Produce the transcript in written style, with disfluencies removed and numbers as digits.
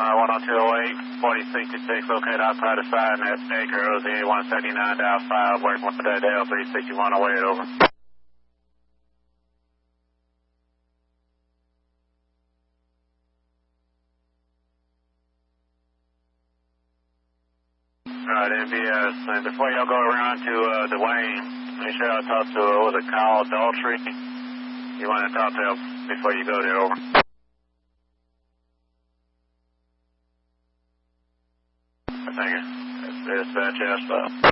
10208, 4066, located outside the side in that acre, OZA 179.5, working with that L361 away, over. Alright, NBS, and before y'all go around to Dwayne, make sure y'all talk to, was it Kyle Daltrey? You want to talk to him before you go there, over. Thank you. That's dispatch, yes,